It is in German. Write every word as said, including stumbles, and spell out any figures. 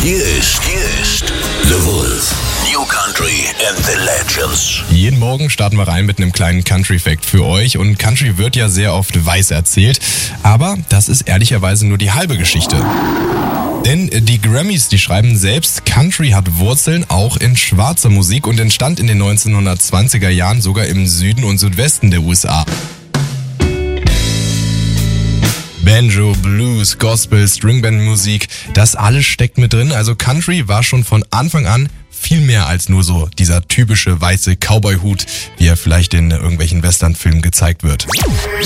Hier ist, hier ist The Wolf. New Country and the Legends. Jeden Morgen starten wir rein mit einem kleinen Country-Fact für euch. Und Country wird ja sehr oft weiß erzählt. Aber das ist ehrlicherweise nur die halbe Geschichte. Denn die Grammys, die schreiben selbst, Country hat Wurzeln auch in schwarzer Musik und entstand in den neunzehnhundertzwanziger Jahren sogar im Süden und Südwesten der U S A. Banjo, Blues, Gospel, Stringband-Musik, das alles steckt mit drin. Also Country war schon von Anfang an viel mehr als nur so dieser typische weiße Cowboy-Hut, wie er vielleicht in irgendwelchen Western-Filmen gezeigt wird.